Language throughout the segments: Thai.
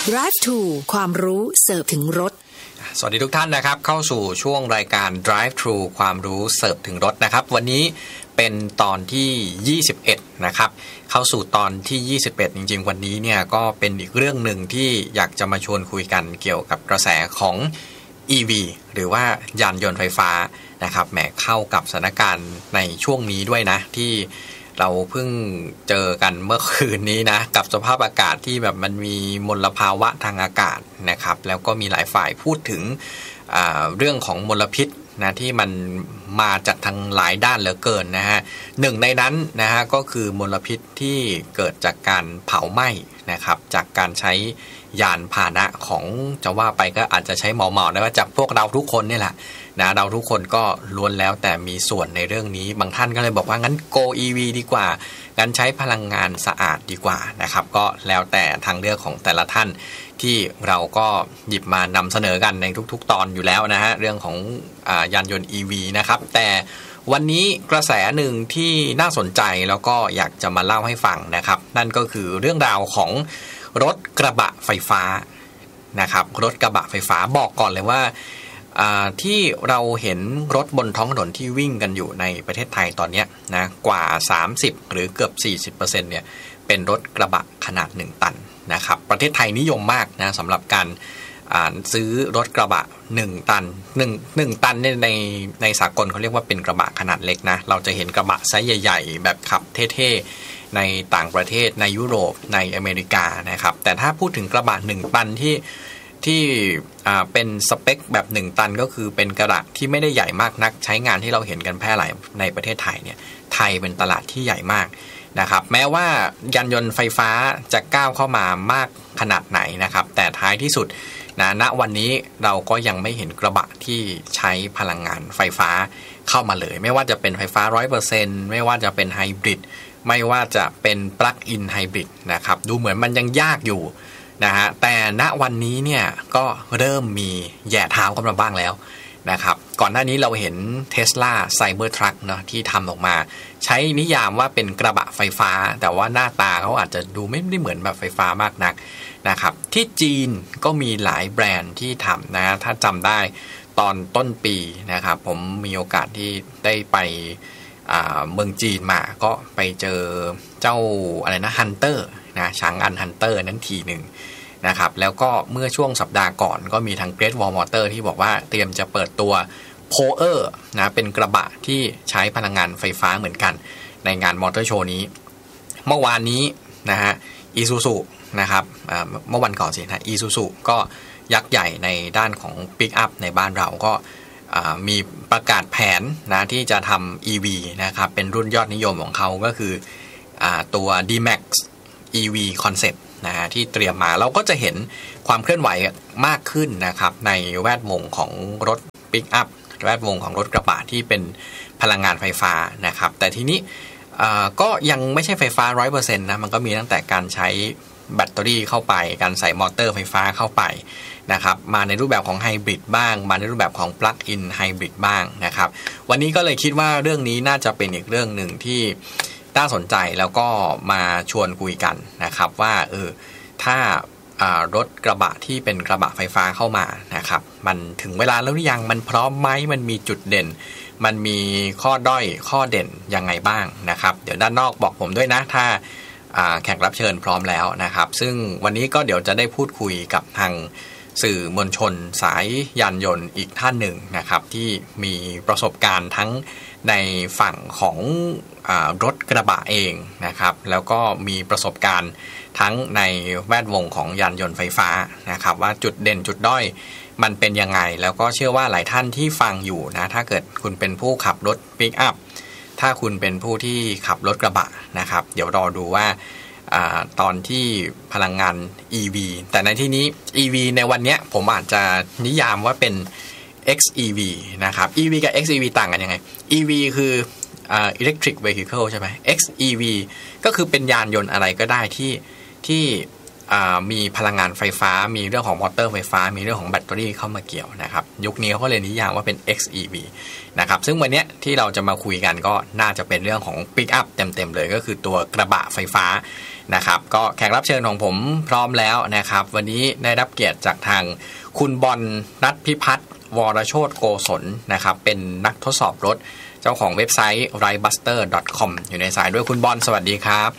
Drive to ความรู้เสิร์ฟถึงรถสวัสดีทุกท่านนะครับเข้าสู่ช่วงรายการ Drive Thru ความรู้เสิร์ฟถึงรถนะครับวันนี้เป็นตอนที่21นะครับเข้าสู่ตอนที่21จริงๆวันนี้เนี่ยก็เป็นอีกเรื่องหนึ่งที่อยากจะมาชวนคุยกันเกี่ยวกับกระแสของ EV หรือว่ายานยนต์ไฟฟ้านะครับแหมเข้ากับสถานการณ์ในช่วงนี้ด้วยนะที่เราเพิ่งเจอกันเมื่อคืนนี้นะกับสภาพอากาศที่แบบมันมีมลภาวะทางอากาศนะครับแล้วก็มีหลายฝ่ายพูดถึงเรื่องของมลพิษนะที่มันมาจากทางหลายด้านเหลือเกินนะฮะหนึ่งในนั้นนะฮะก็คือมลพิษที่เกิดจากการเผาไหม้นะครับจากการใช้ยานพาหนะของจะว่าไปก็อาจจะใช้เหมาๆนะว่าจากพวกเราทุกคนนี่แหละนะเราทุกคนก็ล้วนแล้วแต่มีส่วนในเรื่องนี้บางท่านก็เลยบอกว่างั้น Go EV ดีกว่างั้นใช้พลังงานสะอาดดีกว่านะครับก็แล้วแต่ทางเลือกของแต่ละท่านที่เราก็หยิบมานำเสนอกันในทุกๆตอนอยู่แล้วนะฮะเรื่องของยานยนต์ EV นะครับแต่วันนี้กระแสหนึ่งที่น่าสนใจแล้วก็อยากจะมาเล่าให้ฟังนะครับนั่นก็คือเรื่องราวของรถกระบะไฟฟ้านะครับรถกระบะไฟฟ้าบอกก่อนเลยว่าที่เราเห็นรถบนท้องถนนที่วิ่งกันอยู่ในประเทศไทยตอนนี้นะกว่า30หรือเกือบ 40% เนี่ยเป็นรถกระบะขนาด1ตันนะครับประเทศไทยนิยมมากนะสำหรับการซื้อรถกระบะ1ตัน1ตันในสากลเขาเรียกว่าเป็นกระบะขนาดเล็กนะเราจะเห็นกระบะไซส์ใหญ่ๆแบบขับเท่ๆในต่างประเทศในยุโรปในอเมริกานะครับแต่ถ้าพูดถึงกระบะ1ตันที่เป็นสเปคแบบ1ตันก็คือเป็นกระบะที่ไม่ได้ใหญ่มากนักใช้งานที่เราเห็นกันแพร่หลายในประเทศไทยเนี่ยไทยเป็นตลาดที่ใหญ่มากนะครับแม้ว่ายานยนต์ไฟฟ้าจะก้าวเข้ามามากขนาดไหนนะครับแต่ท้ายที่สุดนะณวันนี้เราก็ยังไม่เห็นกระบะที่ใช้พลังงานไฟฟ้าเข้ามาเลยไม่ว่าจะเป็นไฟฟ้า 100% ไม่ว่าจะเป็นไฮบริดไม่ว่าจะเป็นปลั๊กอินไฮบริดนะครับดูเหมือนมันยังยากอยู่นะฮะแต่ณวันนี้เนี่ยก็เริ่มมีแย่เท้ากันมาบ้างแล้วนะครับก่อนหน้านี้เราเห็น Tesla Cybertruck เนาะที่ทำออกมาใช้นิยามว่าเป็นกระบะไฟฟ้าแต่ว่าหน้าตาเขาอาจจะดูไม่ได้เหมือนแบบไฟฟ้ามากนักนะครับที่จีนก็มีหลายแบรนด์ที่ทำนะถ้าจำได้ตอนต้นปีนะครับผมมีโอกาสที่ได้ไปเมืองจีนมาก็ไปเจอเจ้าอะไรนะ Hunter นะช้างอัน Hunter นั้นทีหนึ่งนะครับแล้วก็เมื่อช่วงสัปดาห์ก่อนก็มีทาง Great Wall Motor ที่บอกว่าเตรียมจะเปิดตัว Power นะเป็นกระบะที่ใช้พลังงานไฟฟ้าเหมือนกันในงานมอเตอร์โชว์นี้เมื่อวานนี้นะฮะ Isuzu นะครับเมื่อวันก่อนสินะ Isuzu ก็ยักษ์ใหญ่ในด้านของ Pick Up ในบ้านเราก็มีประกาศแผนนะที่จะทำ EV นะครับเป็นรุ่นยอดนิยมของเขาก็คือตัว D-Max EV Concept นะฮะที่เตรียมมาเราก็จะเห็นความเคลื่อนไหวมากขึ้นนะครับในแวดวงของรถ Pick Up แวดวงของรถกระบะที่เป็นพลังงานไฟฟ้านะครับแต่ทีนี้ก็ยังไม่ใช่ไฟฟ้า 100% นะมันก็มีตั้งแต่การใช้แบตเตอรี่เข้าไปการใส่มอเตอร์ไฟฟ้าเข้าไปนะครับมาในรูปแบบของไฮบริดบ้างมาในรูปแบบของปลั๊กอินไฮบริดบ้างนะครับวันนี้ก็เลยคิดว่าเรื่องนี้น่าจะเป็นอีกเรื่องหนึ่งที่น่าสนใจแล้วก็มาชวนคุยกันนะครับว่าถ้ารถกระบะที่เป็นกระบะไฟฟ้าเข้ามานะครับมันถึงเวลาแล้วหรือยังมันพร้อมไหมมันมีจุดเด่นมันมีข้อด้อยข้อเด่นยังไงบ้างนะครับเดี๋ยวด้านนอกบอกผมด้วยนะถ้าแขกรับเชิญพร้อมแล้วนะครับซึ่งวันนี้ก็เดี๋ยวจะได้พูดคุยกับทางสื่อมวลชนสายยานยนต์อีกท่านหนึ่งนะครับที่มีประสบการณ์ทั้งในฝั่งของรถกระบะเองนะครับแล้วก็มีประสบการณ์ทั้งในแวดวงของยานยนต์ไฟฟ้านะครับว่าจุดเด่นจุดด้อยมันเป็นยังไงแล้วก็เชื่อว่าหลายท่านที่ฟังอยู่นะถ้าเกิดคุณเป็นผู้ขับรถปิกอัพถ้าคุณเป็นผู้ที่ขับรถกระบะนะครับเดี๋ยวรอดูว่าตอนที่พลังงาน EV แต่ในที่นี้ EV ในวันนี้ผมอาจจะนิยามว่าเป็น XEV นะครับ EV กับ XEV ต่างกันยังไง EV คือelectric vehicle ใช่ไหม XEV ก็คือเป็นยานยนต์อะไรก็ได้ที่มีพลังงานไฟฟ้ามีเรื่องของมอเตอร์ไฟฟ้ามีเรื่องของแบตเตอรี่เข้ามาเกี่ยวนะครับยุคนี้เขาเลยนิยามว่าเป็น XEV นะครับซึ่งวันนี้ที่เราจะมาคุยกันก็น่าจะเป็นเรื่องของ Pick Up เต็มๆเลยก็คือตัวกระบะไฟฟ้านะครับก็แขกรับเชิญของผมพร้อมแล้วนะครับวันนี้ได้รับเกียรติจากทางคุณบอลณัฐพิพัฒน์วรโชติโกศลนะครับเป็นนักทดสอบรถเจ้าของเว็บไซต์ ridebuster.com อยู่ในสายด้วยคุณบอลสวัสดีครับ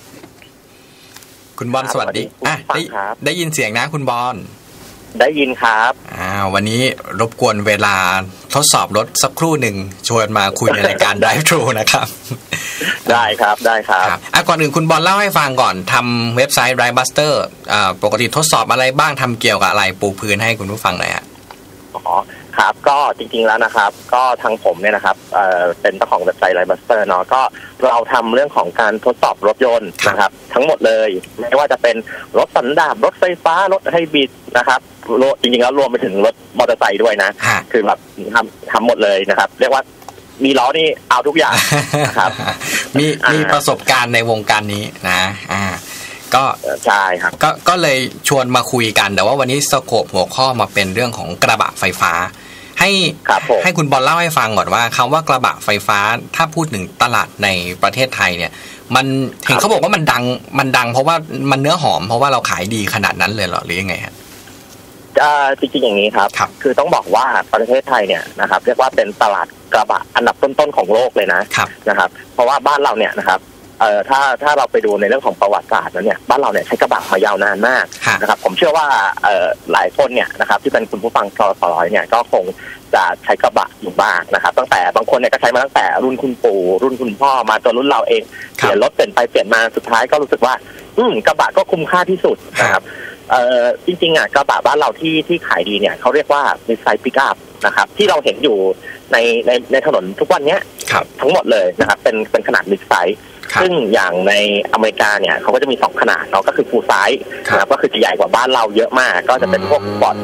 คุณบอลสวัสดีได้ยินเสียงนะคุณบอลได้ยินครับวันนี้รบกวนเวลาทดสอบรถสักครู่หนึ่งชวนมาคุยในรายการ Drive Thru นะครับได้ครับก่อนอื่นคุณบอลเล่าให้ฟังก่อนทำเว็บไซต์ Ridebuster ปกติทดสอบอะไรบ้างทำเกี่ยวกับอะไรปูพื้นให้คุณผู้ฟังหน่อยฮะครับก็จริงๆแล้วนะครับก็ทางผมเนี่ยนะครับเป็นเจ้าของเว็บไซต์ Ridebuster เนาะก็เราทำเรื่องของการทดสอบรถยนต์นะครับทั้งหมดเลยไม่ว่าจะเป็นรถสันดาปรถไฟฟ้ารถไฮบริดนะครับจริงๆแล้วรวมไปถึงรถมอเตอร์ไซค์ด้วยนะคือแบบทำหมดเลยนะครับเรียกว่ามีล้อนี่เอาทุกอย่างนะครับมีประสบการณ์ในวงการนี้นะก็ใช่ครับก็เลยชวนมาคุยกันแต่ว่าวันนี้สโคปหัวข้อมาเป็นเรื่องของกระบะไฟฟ้าให้คุณบอลเล่าให้ฟังก่อนว่าคำว่ากระบะไฟฟ้าถ้าพูดถึงตลาดในประเทศไทยเนี่ยมันเห็นเขาบอกว่ามันดังเพราะว่ามันเนื้อหอมเพราะว่าเราขายดีขนาดนั้นเลยเหรอหรือยังไงฮะจริงๆอย่างนี้ครับคือต้องบอกว่าประเทศไทยเนี่ยนะครับเรียกว่าเป็นตลาดกระบะอันดับต้นๆของโลกเลยนะครับเพราะว่าบ้านเราเนี่ยนะครับถ้าเราไปดูในเรื่องของประวัติศาสตร์แล้วเนี่ยบ้านเราเนี่ยใช้กระบะมายาวนานมากนะครับผมเชื่อว่าหลายคนเนี่ยนะครับที่เป็นคุณผู้ฟังสลอยเนี่ยก็คงจะใช้กระบะอยู่บ้างนะครับตั้งแต่บางคนเนี่ยก็ใช้มาตั้งแต่รุ่นคุณปู่รุ่นคุณพ่อมาจนรุ่นเราเองเปลี่ยนรถเปลี่ยนไปเปลี่ยนมาสุดท้ายก็รู้สึกว่ากระบะก็คุ้มค่าที่สุดนะครับจริงๆกระบะบ้านเราที่ขายดีเนี่ยเขาเรียกว่ามิดไซส์ปิกอัพนะครับที่เราเห็นอยู่ในถนนทุกวันนี้ทั้งหมดเลยนะครับเป็นขนาดมิดไซส์ซึ่งอย่างในอเมริกาเนี่ยเขาก็จะมี2ขนาดเนาะก็คือฟูลไซส์นะครับก็คือจะใหญ่กว่าบ้านเราเยอะมากก็จะเป็นพวก Ford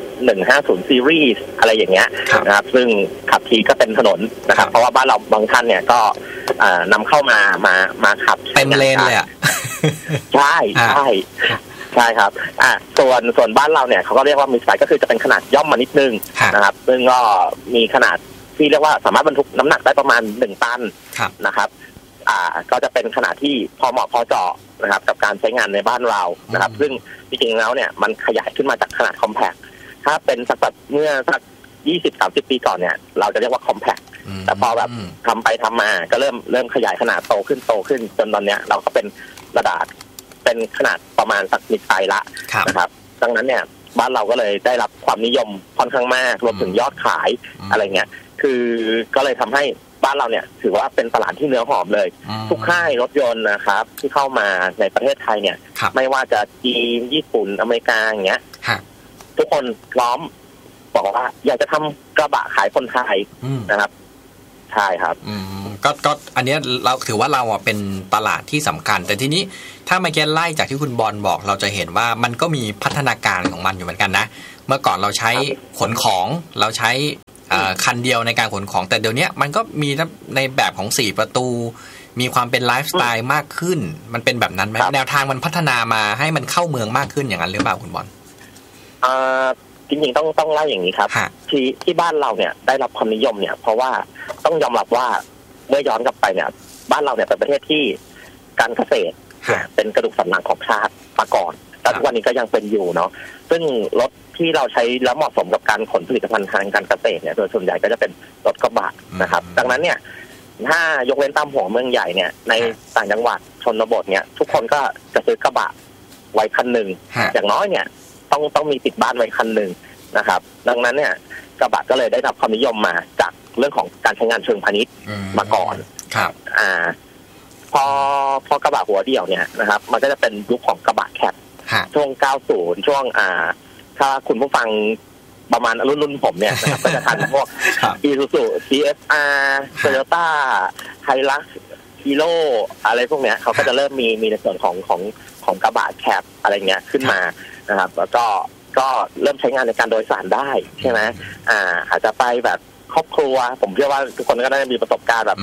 F150 Series อะไรอย่างเงี้ยนะครับซึ่งขับขี่ก็เต็มถนนนะครับเพราะว่าบ้านเราบางท่านเนี่ยก็นำเข้ามาขับเต็มเลนเลยอ่ะใช่ครับส่วนบ้านเราเนี่ยเขาก็เรียกว่ามิดไซส์ก็คือจะเป็นขนาดย่อมมานิดนึงนะครับซึ่งก็มีขนาดที่เรียกว่าสามารถบรรทุกน้ำหนักได้ประมาณ1ตันนะครับก็จะเป็นขนาดที่พอเหมาะพอเจาะนะครับกับการใช้งานในบ้านเรานะครับซึ่งจริงๆแล้วเนี่ยมันขยายขึ้นมาจากขนาดคอมแพคถ้าเป็นสักเมื่อสัก 20-30 ปีก่อนเนี่ยเราจะเรียกว่าคอมแพคแต่พอแบบทำไปทำมาก็เริ่มขยายขนาดโตขึ้นจนตอนเนี้ยเราก็เป็นระดับเป็นขนาดประมาณสักมิดไซส์ละนะครับดังนั้นเนี่ยบ้านเราก็เลยได้รับความนิยมค่อนข้างมากรวมถึงยอดขายอะไรเงี้ยคือก็เลยทำให้บ้านเราเนี่ยถือว่าเป็นตลาดที่เนื้อหอมเลยทุกค่ายรถยนต์นะครับที่เข้ามาในประเทศไทยเนี่ยไม่ว่าจะจีนญี่ปุ่นอเมริกาอย่างเงี้ยทุกคนพร้อมบอกว่าอยากจะทำกระบะขายคนไทยนะครับใช่ครับก็อันนี้เราถือว่าเราเป็นตลาดที่สำคัญแต่ทีนี้ถ้าเมื่อกี้ไล่จากที่คุณบอลบอกเราจะเห็นว่ามันก็มีพัฒนาการของมันอยู่เหมือนกันนะเมื่อก่อนเราใช้ขนของเราใช้คันเดียวในการขนของแต่เดี๋ยวนี้มันก็มีในแบบของ4ประตูมีความเป็นไลฟ์สไตล์มากขึ้นมันเป็นแบบนั้นไหมแนวทางมันพัฒนามาให้มันเข้าเมืองมากขึ้นอย่างนั้นหรือเปล่าคุณบอลจริงๆต้องเล่าอย่างนี้ครับที่บ้านเราเนี่ยได้รับความนิยมเนี่ยเพราะว่าต้องยอมรับว่าเมื่อย้อนกลับไปเนี่ยบ้านเราเนี่ยเป็นประเทศที่การเกษตรเป็นกระดูกสันหลังของชาติมาก่อนและทุกวันนี้ก็ยังเป็นอยู่เนาะซึ่งรถที่เราใช้แล้วเหมาะสมกับการขนผลิตภัณฑ์ทางการเกษตรเนี่ยโดยส่วนใหญ่ก็จะเป็นรถกระบะนะครับดังนั้นเนี่ยถ้ายกเว้นตามหัวเมืองใหญ่เนี่ยในต่างจังหวัดชนบทเนี่ยทุกคนก็จะซื้อกระบะไว้คันหนึ่งอย่างน้อยเนี่ยต้องมีติดบ้านไว้คันหนึ่งนะครับดังนั้นเนี่ยกระบะก็เลยได้รับความนิยมมาจากเรื่องของการใช้งานเชิงพาณิชย์มาก่อนครับพอกระบะหัวเดี่ยวเนี่ยนะครับมันก็จะเป็นยุคของกระบะแคปช่วง90ช่วงถ้าคุณผู้ฟังประมาณรุ่นผมเนี่ยนะครับก็จะทันพวก Isuzu TFR Toyota Hilux Hero อะไรพวกเนี้ยเขาก็จะเริ่มมีในส่วนของกระบะแคปอะไรเงี้ยขึ้นมานะครับแล้วก็เริ่มใช้งานในการโดยสารได้ใช่ไหมอาจจะไปแบบครอบครัวผมเชื่อว่าทุกคนก็ได้มีประสบการณ์แบบ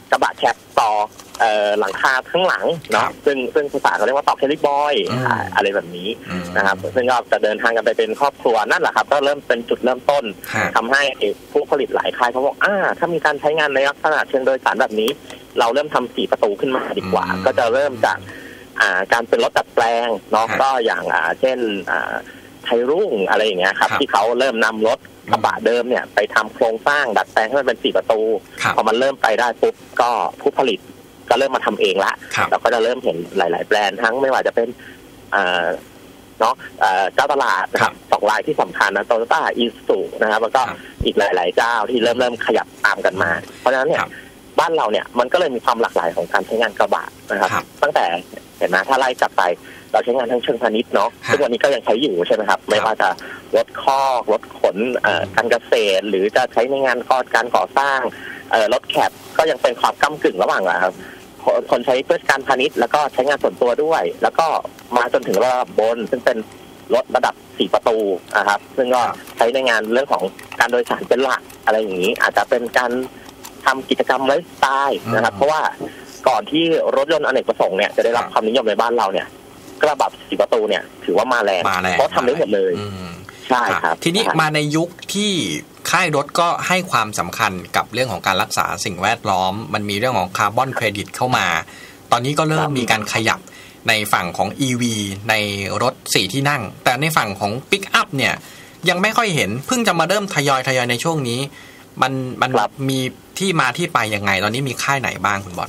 กระบะแคปต่อหลังคาข้างหลังเนาะซึ่งภาษาเขาเรียกว่าต่อแคลิบอยอะไรแบบนี้นะครับซึ่งก็จะเดินทางกันไปเป็นครอบครัวนั่นแหละครับก็เริ่มเป็นจุดเริ่มต้นทำให้ผู้ผลิตหลายค่ายเขาบอกถ้ามีการใช้งานในลักษณะเชิงโดยสารแบบนี้เราเริ่มทำ4ประตูขึ้นมาดีกว่าก็จะเริ่มจากการเป็นรถดัดแปลงเนาะก็อย่างเช่นไทยรุ่งอะไรอย่างเงี้ยครับที่เขาเริ่มนำรถกระบะเดิมเนี่ยไปทำโครงสร้างดัดแปลงให้มันเป็น4ประตูพอมันเริ่มไปได้ปุ๊บก็ผู้ผลิตก็เริ่มมาทำเองละเราก็จะเริ่มเห็นหลายๆแบรนด์ทั้งไม่ว่าจะเป็นเนาะเจ้าตลาดนะครับ2รายที่สำคัญนะโตโยต้าอีซูนะครับแล้วก็อีกหลายๆเจ้าที่เริ่มขยับตามกันมาเพราะฉะนั้นเนี่ยบ้านเราเนี่ยมันก็เลยมีความหลากหลายของการใช้งานกระบะนะครับตั้งแต่เห็นไหมถ้าไล่กลับไปเราใช้งานทั้งเชิงพาณิชย์เนาะซึ่งวันนี้ก็ยังใช้อยู่ใช่ไหมครับไม่ว่าจะรถคอกรถขนการเกษตรหรือจะใช้ในงานการก่อสร้างรถแคปก็ยังเป็นความก้ำกึ่งระหว่างครับคนใช้เพื่อการพาณิชย์แล้วก็ใช้งานส่วนตัวด้วยแล้วก็มาจนถึงระดับบนซึ่งเป็นรถระดับ4ประตูนะครับซึ่งก็ใช้ในงานเรื่องของการโดยสารเป็นหลักอะไรอย่างนี้อาจจะเป็นการทำกิจกรรมไลฟ์สไตล์นะครับเพราะว่าก่อนที่รถยนต์อเนกประสงค์เนี่ยจะได้รับความนิยมในบ้านเราเนี่ยกระบะ4ประตูเนี่ยถือว่ามาแรงเพราะทำได้หมดเลยใช่ครับทีนี้มาในยุคที่ค่ายรถก็ให้ความสำคัญกับเรื่องของการรักษาสิ่งแวดล้อมมันมีเรื่องของคาร์บอนเครดิตเข้ามาตอนนี้ก็เริ่มมีการขยับในฝั่งของ EV ในรถ4ที่นั่งแต่ในฝั่งของปิกอัพเนี่ยยังไม่ค่อยเห็นเพิ่งจะมาเริ่มทยอยในช่วงนี้มันมีที่มาที่ไปยังไงตอนนี้มีค่ายไหนบ้างคุณบอล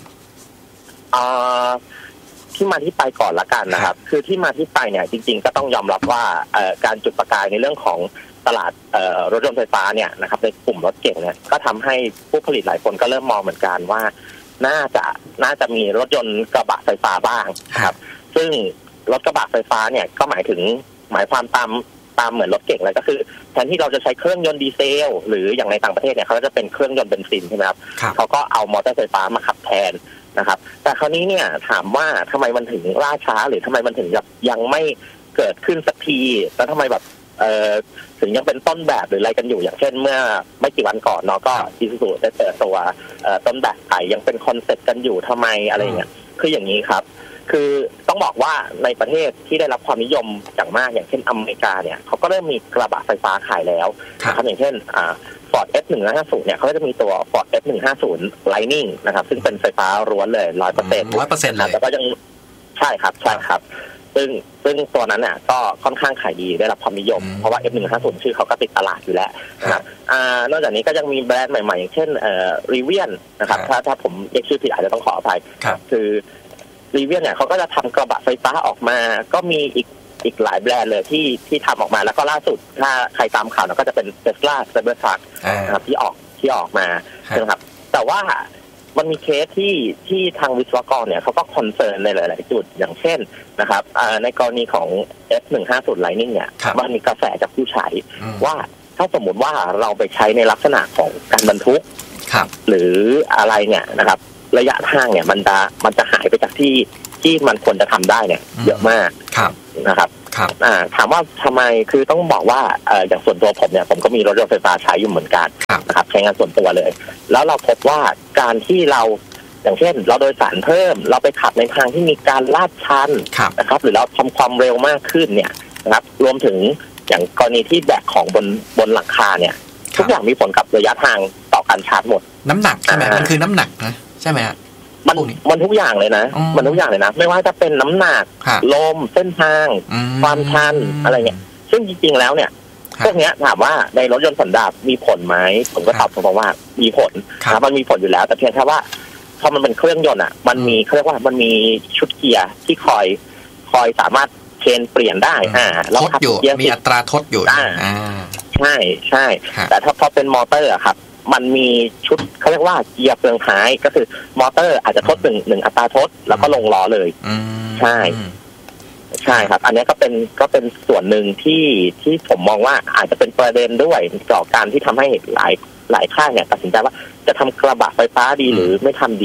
ที่มาที่ไปก่อนละกันนะครับคือที่มาที่ไปเนี่ยจริงๆก็ต้องยอมรับว่าการจุดประกายในเรื่องของตลาดรถยนต์ไฟฟ้าเนี่ยนะครับในกลุ่มรถเก่งเนี่ยก็ทำให้ผู้ผลิตหลายคนก็เริ่มมองเหมือนกันว่าน่าจะมีรถยนต์กระบะไฟฟ้าบ้างครับซึ่งรถกระบะไฟฟ้าเนี่ยก็หมายความตามเหมือนรถเก่งเลยก็คือแทนที่เราจะใช้เครื่องยนต์ดีเซลหรืออย่างในต่างประเทศเนี่ยเขาจะเป็นเครื่องยนต์เบนซินใช่ไหมครับเขาก็เอามอเตอร์ไฟฟ้ามาขับแทนนะครับแต่คราวนี้เนี่ยถามว่าทำไมมันถึงล่าช้าหรือทำไมมันถึงยังไม่เกิดขึ้นสักทีแล้วทำไมแบบถึงยังเป็นต้นแบบหรืออะไรกันอยู่อย่างเช่นเมื่อไม่กี่วันก่อนเนาะก็อีซูซูได้เปิดตัวต้นแบบไก่ยังเป็นคอนเซ็ปต์กันอยู่ทำไมอะไรเงี้ยคืออย่างนี้ครับคือต้องบอกว่าในประเทศที่ได้รับความนิยมอย่างมากอย่างเช่นอเมริกาเนี่ยเขาก็เริ่มมีกระบะไฟฟ้าขายแล้วนะครับอย่างเช่นFord F150 เนี่ยเขาก็จะมีตัว Ford F150 Lightning นะครับซึ่งเป็นไฟฟ้าล้วนเลย 100% เลยแต่ก็ยังใช่ครับซึ่งตัวนั้นน่ะก็ค่อนข้างขายดีได้รับความนิยมเพราะว่า F150 ชื่อเขาก็ติดตลาดอยู่แล้วนะครับนอกจากนี้ก็ยังมีแบรนด์ใหม่ๆอย่างเช่นRivian นะครับถ้าผมเรียกชื่อผิดอาจจะต้องขออภัยคือRivian เนี่ยเขาก็จะทำกระบะไฟฟ้าออกมาก็มีอีกหลายแบรนด์เลยที่ทำออกมาแล้วก็ล่าสุดถ้าใครตามข่าวก็จะเป็น Tesla Cybertruck นะครับที่ออกมานะครับแต่ว่ามันมีเคสที่ทางวิศวกรเนี่ยเขาก็คอนเซิร์นในหลายๆจุดอย่างเช่นนะครับในกรณีของ F150 Lightning เนี่ยมันมีกระแสจากผู้ใช้ว่าถ้าสมมุติว่าเราไปใช้ในลักษณะของการบรรทุกหรืออะไรเนี่ยนะครับระยะทางเนี่ยมันจะหายไปจากที่มันควรจะทำได้เนี่ยเยอะมากนะครับถามว่าทำไมคือต้องบอกว่าอย่างส่วนตัวผมเนี่ยผมก็มีรถยนต์ไฟฟ้าใช้อยู่เหมือนกันนะครับใช้งานส่วนตัวเลยแล้วเราพบว่าการที่เราอย่างเช่นเราโดยสารเพิ่มเราไปขับในทางที่มีการลาดชันนะครับหรือเราทำความเร็วมากขึ้นเนี่ยนะครับรวมถึงอย่างกรณีที่แบกของบนหลังคาเนี่ยทุกอย่างมีผลกับระยะทางต่อการชาร์จหมดน้ำหนักใช่ไหมมันคือน้ำหนักนะใช่ไหมฮะมันทุกอย่างเลยนะมันทุกอย่างเลยนะไม่ว่าจะเป็นน้ำหนักลมเส้นทางความชันอะไรเงี้ยซึ่งจริงๆแล้วเนี่ยพวกนี้ถามว่าในรถยนต์สันดาปมีผลไหมผมก็ตอบตรงๆว่ามีผลนะมันมีผลอยู่แล้วแต่เพียงแค่ว่าพอมันเป็นเครื่องยนต์อ่ะมันมีเขาเรียกว่ามันมีชุดเกียร์ที่คอยสามารถเชนเปลี่ยนได้แล้วขับเกียร์มีอัตราทดอยู่ใช่แต่ถ้าพอเป็นมอเตอร์ครับมันมีชุดเขาเรียกว่าเกียร์เฟืองท้ายก็คือมอเตอร์อาจจะทดหนึ่งอัตราทดแล้วก็ลงล้อเลยใช่ครับอันนี้ก็เป็นส่วนหนึ่งที่ผมมองว่าอาจจะเป็นประเด็นด้วยต่อการที่ทำให้หลายค่ายเนี่ยตัดสินใจว่าจะทำกระบะไฟฟ้าดีหรือไม่ทำดี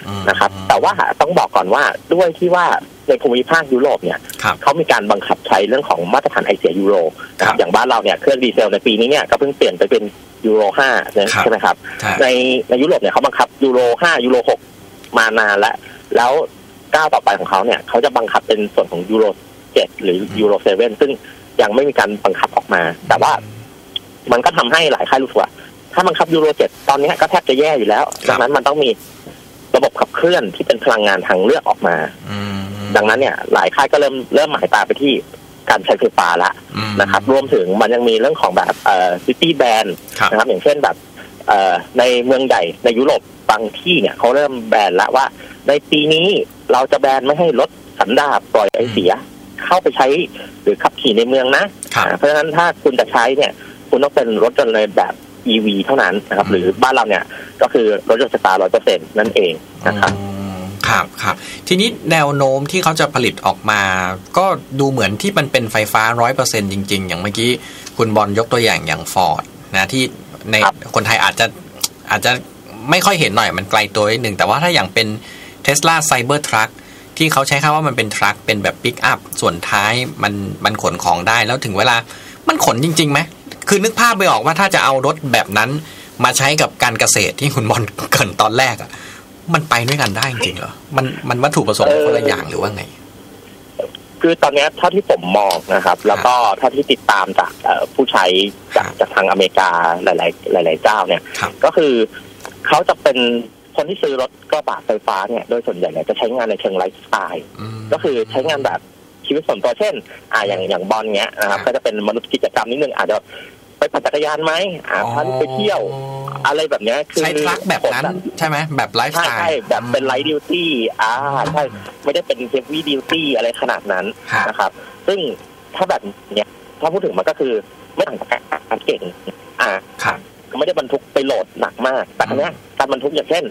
นะครับแต่ว่าต้องบอกก่อนว่าด้วยที่ว่าในภูมิภาคยุโรปเนี่ยเขามีการบังคับใช้เรื่องของมาตรฐานไอเสียยูโรนะครับอย่างบ้านเราเนี่ยเครื่องดีเซลในปีนี้เนี่ยก็เพิ่งเปลี่ยนไปเป็นยูโร5ใช่ไหมครับในยุโรปเนี่ยเขาบังคับยูโร5ยูโร6มานานแล้วก้าวต่อไปของเขาเนี่ยเขาจะบังคับเป็นส่วนของยูโร7หรือยูโร7ซึ่งยังไม่มีการบังคับออกมาแต่ว่ามันก็ทำให้หลายค่ายรู้สึกว่าถ้าบังคับยูโร7ตอนนี้ก็แทบจะแย่อยู่แล้วดังนั้นมันต้องมีระบบขับเคลื่อนที่เป็นพลังงานทางเลือกออกมาดังนั้นเนี่ยหลายค่ายก็เริ่มหมายตาไปที่การใช้ไฟฟ้าละนะครับรวมถึงมันยังมีเรื่องของแบบซิตี้แบนนะครับอย่างเช่นแบบในเมืองใหญ่ในยุโรปบางที่เนี่ยเขาเริ่มแบนละว่าในปีนี้เราจะแบนไม่ให้รถสันดาปปล่อยไอเสียเข้าไปใช้หรือขับขี่ในเมืองนะเพราะฉะนั้นถ้าคุณจะใช้เนี่ยคุณต้องเป็นรถยนต์ในแบบ EV เท่านั้นนะครับหรือบ้านเราเนี่ยก็คือรถยนต์ไฟฟ้า 100% นั่นเองนะครับครับทีนี้แนวโน้มที่เขาจะผลิตออกมาก็ดูเหมือนที่มันเป็นไฟฟ้า 100% จริงๆอย่างเมื่อกี้คุณบอลยกตัวอย่าง Ford นะที่ในคนไทยอาจจะไม่ค่อยเห็นหน่อยมันไกลตัวนิดนึงแต่ว่าถ้าอย่างเป็น Tesla Cybertruck ที่เขาใช้คำว่ามันเป็นทรัคเป็นแบบปิกอัพส่วนท้ายมันขนของได้แล้วถึงเวลามันขนจริงๆไหมคือนึกภาพไปออกว่าถ้าจะเอารถแบบนั้นมาใช้กับการเกษตรที่คุณบอลเกริ่นตอนแรกอ่ะมันไปด้วยกันได้จริงๆเหรอมันวัตถุประสงค์คนละอย่างหรือว่าไงคือตอนนี้เท่าที่ผมมองนะครับแล้วก็เท่าที่ติดตามจากผู้ใช้จากทางอเมริกาหลายเจ้าเนี่ยก็คือเขาจะเป็นคนที่ซื้อรถกระบะไฟฟ้าเนี่ยโดยส่วนใหญ่เนี่ยจะใช้งานในเชิงไลฟ์สไตล์ก็คือใช้งานแบบชีวิตส่วนตัวเช่นอย่างบอลเงี้ยนะครับก็จะเป็นมนุษย์กิจกรรมนิดนึงอาจจะไปปั่นจักรยานไหมพาไปเที่ยวอะไรแบบนี้คือใช้ทรัคแบบนั้นใช่ไหมแบบไลฟ์สไตล์ใช่แบบเป็นไลฟ์ดิวตี้ใช่ไม่ได้เป็นเฮฟวี่ดิวตี้อะไรขนาดนั้นนะครับซึ่งถ้าแบบเนี้ยถ้าพูดถึงมันก็คือไม่ต่างจากการเก่งไม่ได้บรรทุกไปโหลดหนักมากแต่อันเนี้ยการบรรทุกอย่างเช่น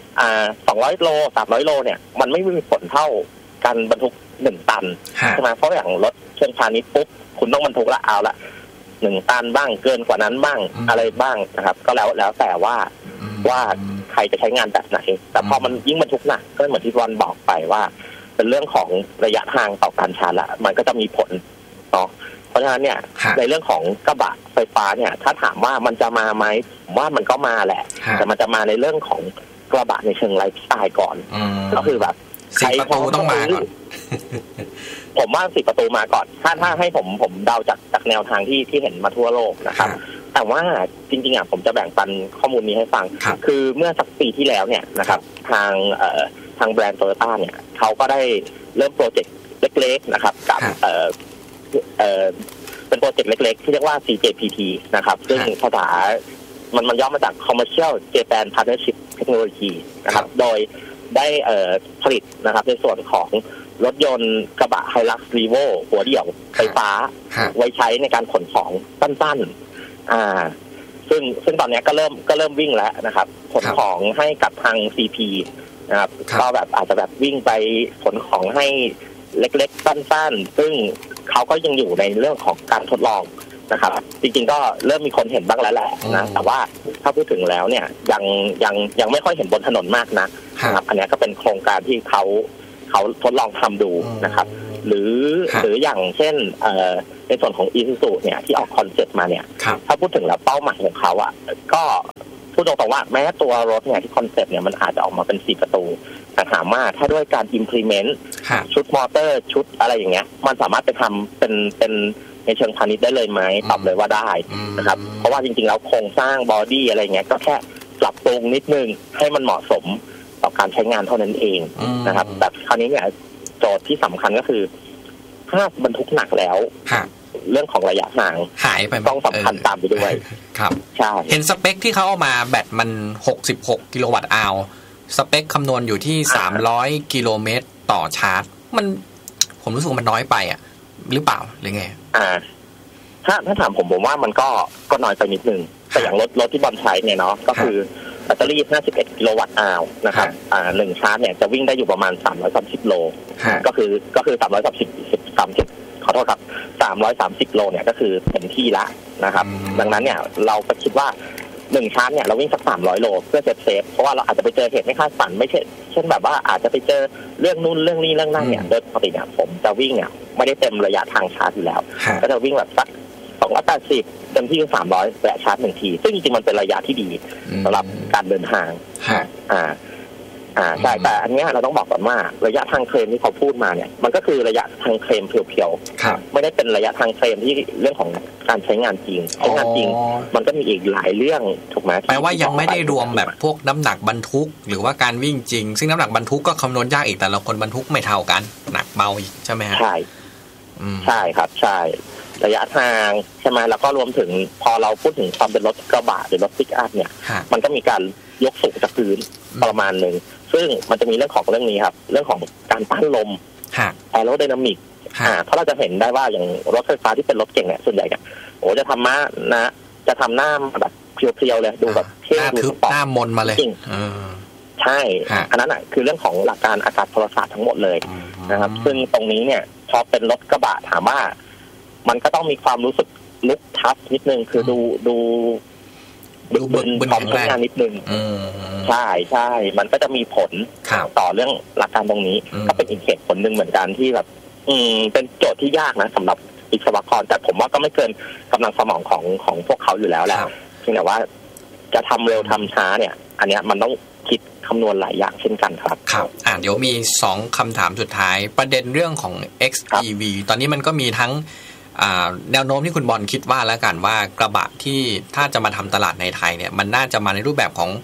200 โล 300 โลเนี่ยมันไม่มีผลเท่าการบรรทุก1 ตันใช่ไหมเพราะอย่างรถเชิงพาณิชย์ปุ๊บคุณต้องบรรทุกละเอาละ1 ตันบ้างเกินกว่านั้นบ้างอะไรบ้างนะครับก็แล้วแต่ว่าใครจะใช้งานแบบไหนแต่พอมันยิ่งบรรทุกหนักก็เหมือนที่บอลบอกไปว่าเป็นเรื่องของระยะทางต่อการชาร์จละมันก็จะมีผลเนาะเพราะฉะนั้นเนี่ยในเรื่องของกระบะไฟฟ้าเนี่ยถ้าถามว่ามันจะมาไหมผมว่ามันก็มาแหละแต่มันจะมาในเรื่องของกระบะในเชิงไลฟ์สไตล์ก่อนก็คือแบบใครประตูต้องมาก่อนผมว่า10 ประตูมาก่อนถ้าให้ผมเดาจากแนวทางที่เห็นมาทั่วโลกนะครับแต่ว่าจริงๆผมจะแบ่งปันข้อมูลนี้ให้ฟังคือเมื่อสักปีที่แล้วเนี่ยนะครับทางแบรนด์โตโยต้าเนี่ยเขาก็ได้เริ่มโปรเจกต์เล็กๆนะครับกับเป็นโปรเจกต์เล็กๆที่เรียกว่า CJPT นะครับซึ่งภาษามันย่อมาจาก Commercial Japan Partnership Technology นะครับโดยได้ผลิตนะครับในส่วนของรถยนต์กระบะ Hilux Revo หัวเดี่ยวไฟฟ้าไว้ใช้ในการขนของสั้นๆซึ่งตอนนี้ก็เริ่มวิ่งแล้วนะครับขนของให้กับทาง CP นะครับก็แบบอาจจะแบบวิ่งไปขนของให้เล็กๆสั้นๆซึ่งเขาก็ยังอยู่ในเรื่องของการทดลองนะครับจริงๆก็เริ่มมีคนเห็นบ้างแล้วแหละนะแต่ว่าถ้าพูดถึงแล้วเนี่ยยังไม่ค่อยเห็นบนถนนมากนะครับอันนี้ก็เป็นโครงการที่เขาทดลองทำดูนะครับหรืออย่างเช่นในส่วนของ Isuzu เนี่ยที่ออกคอนเซ็ปต์มาเนี่ยถ้าพูดถึงแล้วเป้าหมายของเขาก็พูดตรงๆว่าแม้ตัวรถเนี่ยที่คอนเซ็ปต์เนี่ยมันอาจจะออกมาเป็น4 ประตูแต่ถามว่าถ้าด้วยการ implement ชุดมอเตอร์ชุดอะไรอย่างเงี้ยมันสามารถไปทำเป็นในเชิงพาณิชย์ได้เลยไหมตอบเลยว่าได้นะครับเพราะว่าจริงๆแล้วโครงสร้างบอดี้อะไรเงี้ยก็แค่ปรับปรุงนิดนึงให้มันเหมาะสมต่อการใช้งานเท่านั้นเองนะครับแต่คราวนี้เนี่ยโจทย์ที่สำคัญก็คือถ้าบรรทุกหนักแล้วเรื่องของระยะห่างหายไปต้องสำคัญตามไปด้วยครับใช่เห็นสเปคที่เขาเอามาแบตมัน66 กิโลวัตต์อาวสเปคคำนวณอยู่ที่300 กิโลเมตรต่อชาร์จมันผมรู้สึกว่ามันน้อยไปหรือเปล่าหรือไงถ้าถามผมว่ามันก็น้อยไปนิดนึงแต่อย่างรถที่บอลใช้เนี่ยเนาะก็คือแบตเตอรี่51 กิโลวัตต์อาวนะครับ1ชาร์จเนี่ยจะวิ่งได้อยู่ประมาณ330 โลก็คือ330ขอโทษครับ330 โลเนี่ยก็คือเต็มที่ละนะครับดังนั้นเนี่ยเราก็คิดว่า 1ชาร์จเนี่ยเราวิ่งสัก300โลเพื่อเซฟเพราะว่าเราอาจจะไปเจอเหตุไม่คาดฝันไม่ใช่เช่นแบบว่าอาจจะไปเจอเรื่องนู่นเรื่องนี้เรื่องนั่นเนี่ยโดยปกติเนี่ยผมจะวิ่งเนี่ยไม่ได้เต็มระยะทางชาร์จอยู่แล้วก็จะวิ่งแบบสัก280เต็มที่300แวะชาร์จ1ทีซึ่งจริงๆมันเป็นระยะที่ดีสำหรับการเดินทางใช่แต่อันนี้เราต้องบอกก่อนว่าระยะทางเคลมที่เขาพูดมาเนี่ยมันก็คือระยะทางเคลมเพียวๆไม่ได้เป็นระยะทางเคลมที่เรื่องของการใช้งานจริงใช้งานจริงมันก็มีอีกหลายเรื่องถูกไหมแปลว่ายังไม่ได้รวมแบบพวกน้ำหนักบรรทุกหรือว่าการวิ่งจริงซึ่งน้ำหนักบรรทุกก็คำนวณยากอีกแต่ละคนบรรทุกไม่เท่ากันหนักเบาอีกใช่ไหมฮะใช่ใช่ครับใช่ระยะทางใช่ไหมแล้วก็รวมถึงพอเราพูดถึงความเป็นรถกระบะหรือรถปิกอัพเนี่ยมันก็มีการยกสูงจากพื้นประมาณนึงซึ่งมันจะมีเรื่องของเรื่องนี้ครับเรื่องของการต้านลมแอโรไดนามิกเพราะเราจะเห็นได้ว่าอย่างรถไฟฟ้าที่เป็นรถเก่งเนี่ยส่วนใหญ่เนี่ยโอ้จะทำหน้าแบบเพียวๆเลยดูแบบเท่ดูสปอร์ตหน้ามนมาเลยใช่อันนั้นคือเรื่องของหลักการอากาศพลศาสตร์ทั้งหมดเลยนะครับซึ่งตรงนี้เนี่ยพอเป็นรถกระบะถามว่ามันก็ต้องมีความรู้สึกลุกทัฟนิดนึงคือดูบนพร้อมใช้งานนิดนึงใช่มันก็จะมีผลต่อเรื่องหลักการตรงนี้ก็เป็นอีกเหตุผลหนึ่งเหมือนกันที่แบบเป็นโจทย์ที่ยากนะสำหรับวิศวกรแต่ผมว่าก็ไม่เกินกำลังสมองของพวกเขาอยู่แล้วแหละเพียงแต่ว่าจะทำเร็วทำช้าเนี่ยอันเนี้ยมันต้องคิดคำนวณหลายอย่างเช่นกันครับครับเดี๋ยวมี2คำถามสุดท้ายประเด็นเรื่องของ XEV ตอนนี้มันก็มีทั้งแนวโน้มที่คุณบอลคิดว่าแล้วกันว่ากระบะที่ถ้าจะมาทำตลาดในไทยเนี่ยมันน่าจะมาในรูปแบบของ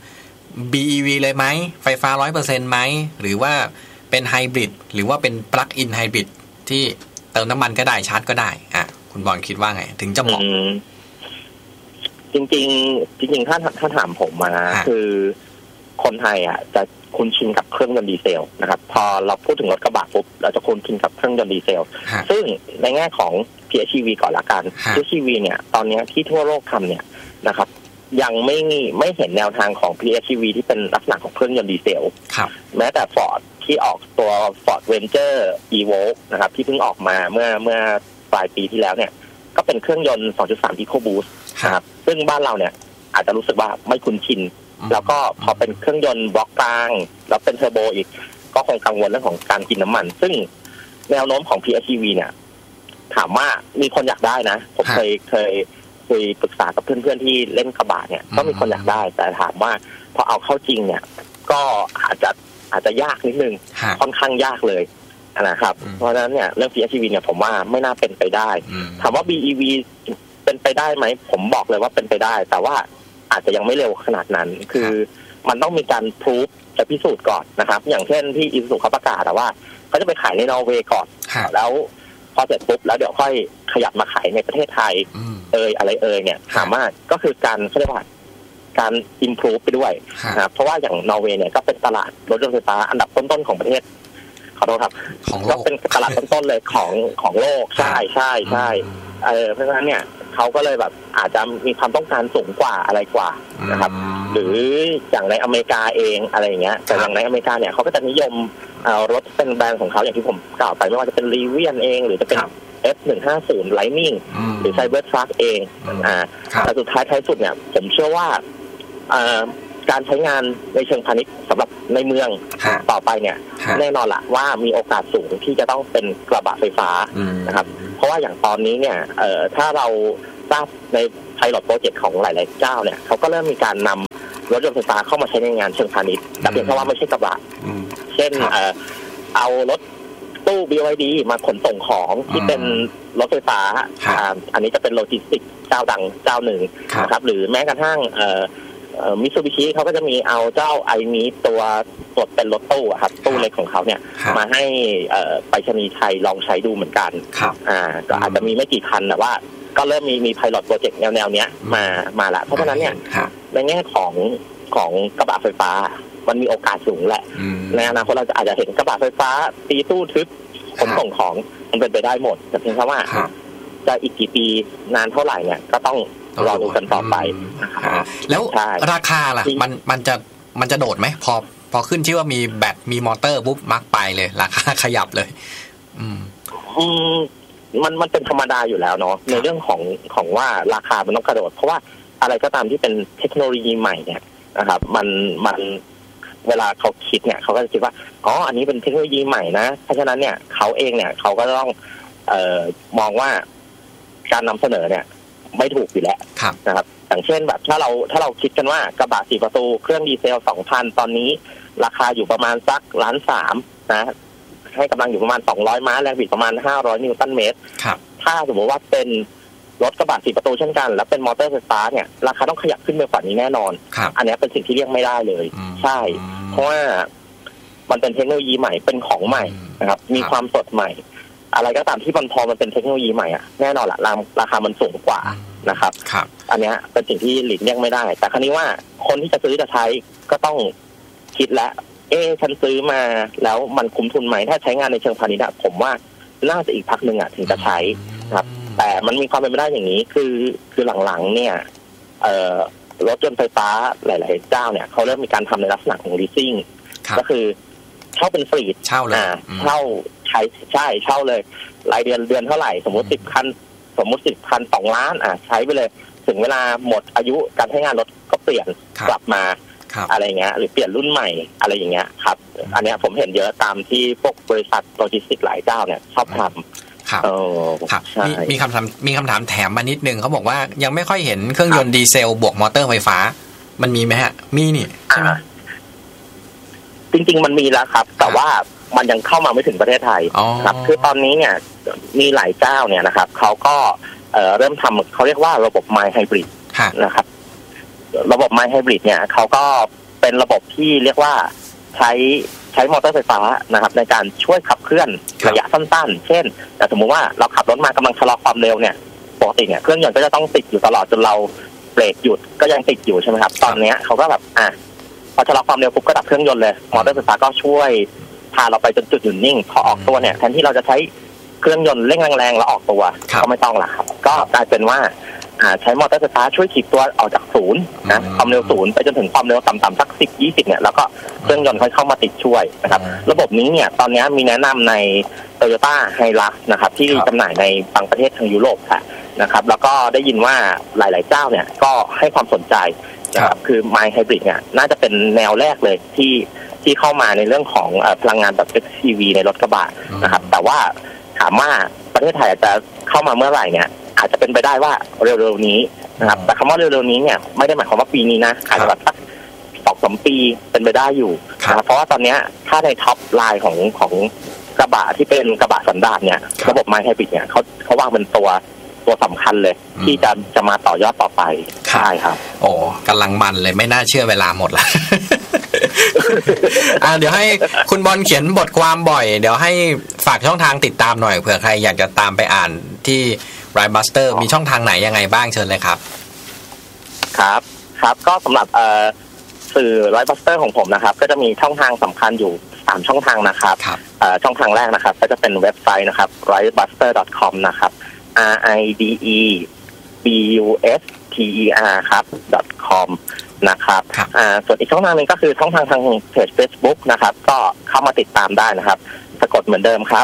BEV เลยไหมไฟฟ้า 100% ไหมหรือว่าเป็นไฮบริดหรือว่าเป็นปลั๊กอินไฮบริดที่เติมน้ำมันก็ได้ชาร์จก็ได้คุณบอลคิดว่าไงถึงจะเหมาะจริงถ้าถามผมมาคือคนไทยจะคุ้นชินกับเครื่องยนต์ดีเซลนะครับพอเราพูดถึงรถกระบะปุ๊บเราจะคุ้นชินกับเครื่องยนต์ดีเซลซึ่งในแง่ของ PHEV ก่อนละกัน PHEV เนี่ยตอนนี้ที่ทั่วโลกทำเนี่ยนะครับยังไม่เห็นแนวทางของ PHEV ที่เป็นลักษณะของเครื่องยนต์ดีเซลแม้แต่ Ford ที่ออกตัว Ford Ranger Evoque นะครับที่เพิ่งออกมาเมื่อปลายปีที่แล้วเนี่ยก็เป็นเครื่องยนต์ 2.3 EcoBoost นะครับซึ่งบ้านเราเนี่ยอาจจะรู้สึกว่าไม่คุ้นชินแล้วก็พอเป็นเครื่องยนต์บล็อกกลางแล้วเป็นเทอร์โบอีกก็คงกังวลเรื่องของการกินน้ำมันซึ่งแนวโน้มของ PHEV เนี่ยถามว่ามีคนอยากได้นะผมเคยคุยปรึกษากับเพื่อนๆที่เล่นกระบะเนี่ยก็มีคนอยากได้แต่ถามว่าพอเอาเข้าจริงเนี่ยก็อาจจะยากนิดนึงค่อนข้างยากเลยนะครับเพราะฉะนั้นเนี่ยเรื่อง PHEV เนี่ยผมว่าไม่น่าเป็นไปได้ถามว่า BEV เป็นไปได้ไหมผมบอกเลยว่าเป็นไปได้แต่ว่าอาจจะยังไม่เร็วขนาดนั้นคือมันต้องมีการพรูฟจะพิสูจน์ก่อนนะครับอย่างเช่นที่อิซูซูเขาประกาศว่าเขาจะไปขายในนอร์เวย์ก่อนแล้วพอเสร็จปุ๊บแล้วเดี๋ยวค่อยขยับมาขายในประเทศไทยอะไรเนี่ยถามว่าก็คือการเขาเรียกว่าการอิมพรูฟไปด้วยนะครับเพราะว่าอย่างนอร์เวย์เนี่ยก็เป็นตลาดรถยนต์ไฟฟ้าอันดับต้นๆของประเทศขอโทษครับก็เป็นตลาดต้นๆเลยของโลกใช่เพราะฉะนั้นเนี่ยเขาก็เลยแบบอาจจะมีความต้องการสูงกว่าอะไรกว่านะครับหรืออย่างในอเมริกาเองอะไรอย่างเงี้ยแต่อย่างในอเมริกาเนี่ยเขาก็จะนิยมรถเป็นแบรนด์ของเขาอย่างที่ผมกล่าวไปไม่ว่าจะเป็นรีเวียนเองหรือจะเป็น F150 Lightning หรือ Cybertruck เองแต่สุดท้ายท้ายสุดเนี่ยผมเชื่อว่าการใช้งานในเชิงพาณิชย์สำหรับในเมืองต่อไปเนี่ยแน่นอนละว่ามีโอกาสสูงที่จะต้องเป็นกระบะไฟฟ้านะครับเพราะว่าอย่างตอนนี้เนี่ยถ้าเราทราบในไพลอตโปรเจกต์ของหลายๆเจ้าเนี่ยเขาก็เริ่มมีการนำรถยนต์ไฟฟ้าเข้ามาใช้ในงานเชิงพาณิชย์แต่เพียงแค่ว่าไม่ใช่กระบะเช่นเอารถตู้ BYD มาขนส่งของที่เป็นรถไฟฟ้าอันนี้จะเป็นโลจิสติกเจ้าดังเจ้าหนึ่งนะครับหรือแม้กระทั่งมิตซูบิชิเขาก็จะมีเอาเจ้าไอนี้ตัวเป็นรถตู้ครับตู้เล็กของเขาเนี่ยมาให้ไปรษณีย์ไทยลองใช้ดูเหมือนกันก็อาจจะมีไม่กี่คันแต่ว่าก็เริ่มมีไพลอตโปรเจกต์แนวเนี้ยมาละเพราะฉะนั้นเนี่ยในแง่ของกระบะไฟฟ้ามันมีโอกาสสูงแหละในอนาคตเราอาจจะเห็นกระบะไฟฟ้าตีตู้ทึบขนส่งของมันเป็นไปได้หมดแต่เพียงแค่ว่าจะอีกกี่ปีนานเท่าไหร่เนี่ยก็ต้องรอดูกันต่อไปแล้วราคาล่ะมันจะโดดไหมพอขึ้นชื่อว่ามีแบตมีมอเตอร์ปุ๊บมักไปเลยราคาขยับเลยมันเป็นธรรมดาอยู่แล้วเนาะในเรื่องของว่าราคามันต้องกระโดดเพราะว่าอะไรก็ตามที่เป็นเทคโนโลยีใหม่เนี่ยนะครับมันเวลาเขาคิดเนี่ยเขาก็จะคิดว่าอ๋ออันนี้เป็นเทคโนโลยีใหม่นะเพราะฉะนั้นเนี่ยเขาเองเนี่ยเขาก็ต้องมองว่าการนำเสนอเนี่ยไม่ถูกอยู่แล้วนะครับอย่างเช่นแบบถ้าเราคิดกันว่ากระบะ4 ประตูเครื่องดีเซล 2,000 ตอนนี้ราคาอยู่ประมาณสัก1.3 ล้านนะให้กำลังอยู่ประมาณ200 ม้าแรงบิดประมาณ500 นิวตันเมตรถ้าสมมติว่าเป็นรถกระบะ4 ประตูเช่นกันแล้วเป็นมอเตอร์ไฟฟ้าเนี่ยราคาต้องขยับขึ้นไปกว่านี้แน่นอนอันนี้เป็นสิ่งที่เลี่ยงไม่ได้เลยใช่เพราะว่ามันเป็นเทคโนโลยีใหม่เป็นของใหม่นะครับมีความสดใหม่อะไรก็ตามที่มันพอมันเป็นเทคโนโลยีใหม่อ่ะแน่นอนละราคามันสูงกว่านะครับอันนี้เป็นสิ่งที่หลีกเลี่ยงไม่ได้แต่คราวนี้ว่าคนที่จะซื้อจะใช้ก็ต้องคิดแล้วฉันซื้อมาแล้วมันคุ้มทุนไหมถ้าใช้งานในเชิงพาณิชย์ผมว่าน่าจะอีกพักหนึ่งถึงจะใช้ครับแต่มันมีความเป็นไปได้อย่างนี้คือหลังๆเนี่ยรถยนต์ไฟฟ้าหลายๆเจ้าเนี่ยเขาเริ่มมีการทำในลักษณะของ leasing ก็คือเช่าเป็นฟรีดเช่าเลยเช่าใช่เลยรายเดือนเท่าไหร่สมมติ10 คัน10 คัน 2 ล้านใช้ไปเลยถึงเวลาหมดอายุการใช้งานรถก็เปลี่ยนกลับมาอะไรเงี้ยหรือเปลี่ยนรุ่นใหม่อะไรอย่างเงี้ยครับอันนี้ผมเห็นเยอะตามที่พวกบริษัทโลจิสติกส์หลายเจ้าเนี่ยชอบทำครับมีคำถามแถมมานิดนึงเขาบอกว่ายังไม่ค่อยเห็นเครื่องยนต์ดีเซลบวกมอเตอร์ไฟฟ้ามันมีไหมฮะมีนี่ใช่ไหมจริงๆมันมีแล้วครับแต่ว่ามันยังเข้ามาไม่ถึงประเทศไทยครับคือตอนนี้เนี่ยมีหลายเจ้าเนี่ยนะครับเขาก็เริ่มทำเขาเรียกว่าระบบ My Hybrid นะครับระบบ My Hybrid เนี่ยเขาก็เป็นระบบที่เรียกว่าใช้มอเตอร์ไฟฟ้านะครับในการช่วยขับเคลื่อนระยะสั้นๆเช่นแต่สมมุติว่าเราขับรถมากำลังชะลอความเร็วเนี่ยปกติเนี่ยเครื่องยนต์ก็จะต้องติดอยู่ตลอดจนเราเบรกหยุดก็ยังติดอยู่ใช่ไหมครับตอนนี้เขาก็แบบพอชะลอความเร็วปุ๊บก็ดับเครื่องยนต์เลยมอเตอร์ไฟฟ้าก็ช่วยพาเราไปจนจุดหยุดนิ่งพอออกตัวเนี่ยแทนที่เราจะใช้เครื่องยนต์เร่งแรงๆแล้วออกตัวก็ไม่ต้องละครับก็กลายเป็นว่าใช้มอเตอร์ไฟฟ้าช่วยถีบตัวออกจากศูนย์นะความเร็วศูนย์ไปจนถึงความเร็วต่ำๆสัก10-20เนี่ยแล้วก็เครื่องยนต์ค่อยเข้ามาติดช่วยนะครับระบบนี้เนี่ยตอนนี้มีแนะนำใน Toyota Hilux นะครับที่จำหน่ายในบางประเทศทางยุโรปค่ะนะครับแล้วก็ได้ยินว่าหลายๆเจ้าเนี่ยก็ให้ความสนใจนะครับคือ My Hybrid เนี่ยน่าจะเป็นแนวแรกเลยที่เข้ามาในเรื่องของพลังงานแบบ FCV ในรถกระบะนะครับแต่ว่าถามว่าประเทศไทยจะเข้ามาเมื่อไหร่เนี่ยอาจจะเป็นไปได้ว่าเร็วๆนี้นะครับแต่คำว่าเร็วๆนี้เนี่ยไม่ได้หมายความว่าปีนี้นะอาจจะแบบสัก 2-3 ปีเป็นไปได้อยู่นะเพราะว่าตอนนี้ถ้าในท็อปไลน์ของกระบะที่เป็นกระบะสันดาปเนี่ยระบบ My Hybrid เนี่ยเขาวางเป็นตัวสำคัญเลยที่จะมาต่อยอดต่อไปใช่ครับโอ้กำลังมันเลยไม่น่าเชื่อเวลาหมดละ เดี๋ยวให้คุณบอลเขียนบทความบ่อยเดี๋ยวให้ฝากช่องทางติดตามหน่อยเผื่อใครอยากจะตามไปอ่านที่ Drive Buster มีช่องทางไหนยังไงบ้างเชิญเลยครับครับก็สำหรับสื่อ Drive Buster ของผมนะครับก็จะมีช่องทางสำคัญอยู่3ช่องทางนะครับช่องทางแรกนะครับก็จะเป็นเว็บไซต์นะครับ drivebuster.com นะครับRIDEBUSTER ครับ .com นะครับส่วนอีกช่องทางนึงก็คือช่องทางเพจ Facebook นะครับก็เข้ามาติดตามได้นะครับสะกดเหมือนเดิมครับ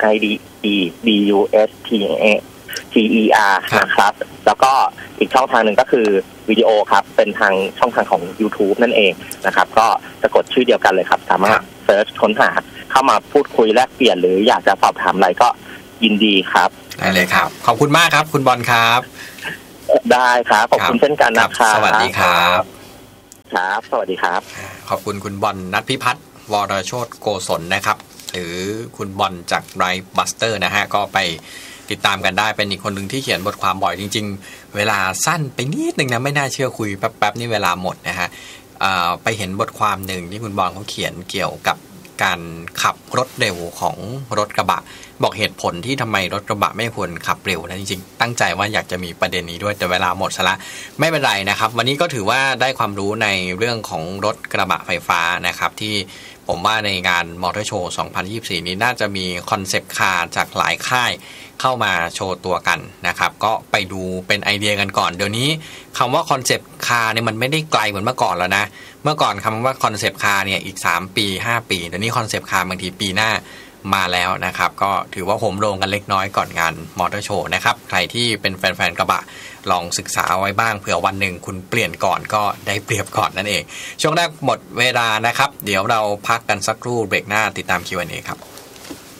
RIDEBUSTER นะครับแล้วก็อีกช่องทางนึงก็คือวิดีโอครับเป็นทางช่องทางของ YouTube นั่นเองนะครับก็สะกดชื่อเดียวกันเลยครับสามารถเซิร์ชค้นหาเข้ามาพูดคุยแลกเปลี่ยนหรืออยากจะสอบถามอะไรก็ยินดีครับได้เลยครับขอบคุณมากครับคุณบอลครับได้ครับขอบคุณเช่นกันนะครับสวัสดีครับครับสวัสดีครับขอบคุณคุณบอลณัฐพิพัฒน์วรโชติโกศลนะครับหรือคุณบอลจาก Drive Buster นะฮะก็ไปติดตามกันได้เป็นอีกคนหนึ่งที่เขียนบทความบ่อยจริงๆเวลาสั้นไปนิดนึงนะไม่น่าเชื่อคุยแป๊บๆนี่เวลาหมดนะฮะไปเห็นบทความหนึ่งที่คุณบอลเขาเขียนเกี่ยวกับการขับรถเร็วของรถกระบะบอกเหตุผลที่ทำไมรถกระบะไม่ควรขับเร็วนะจริงๆตั้งใจว่าอยากจะมีประเด็นนี้ด้วยแต่เวลาหมดซะละไม่เป็นไรนะครับวันนี้ก็ถือว่าได้ความรู้ในเรื่องของรถกระบะไฟฟ้านะครับที่ผมว่าในงานมอเตอร์โชว์2024นี้น่าจะมีคอนเซปต์คาร์จากหลายค่ายเข้ามาโชว์ตัวกันนะครับก็ไปดูเป็นไอเดียกันก่อนเดี๋ยวนี้คำว่าคอนเซปต์คาร์เนี่ยมันไม่ได้ไกลเหมือนเมื่อก่อนแล้วนะเมื่อก่อนคำว่าคอนเซปต์คาร์เนี่ยอีก3 ปี 5 ปีเดี๋ยวนี้คอนเซปต์คาร์บางทีปีหน้ามาแล้วนะครับก็ถือว่าโหมโรงกันเล็กน้อยก่อนงานมอเตอร์โชว์นะครับใครที่เป็นแฟนๆกระบะลองศึกษาไว้บ้างเผื่อวันหนึ่งคุณเปลี่ยนก่อนก็ได้เปรียบก่อนนั่นเองช่วงแรกหมดเวลานะครับเดี๋ยวเราพักกันสักครู่เบรกหน้าติดตาม Q&A ครับ